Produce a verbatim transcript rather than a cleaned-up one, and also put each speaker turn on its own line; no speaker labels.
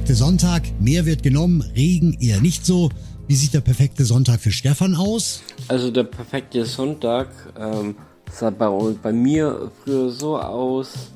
perfekte Sonntag. Mehr wird genommen, Regen eher nicht so. Wie sieht der perfekte Sonntag für Stefan aus?
Also der perfekte Sonntag ähm, sah bei, bei mir früher so aus,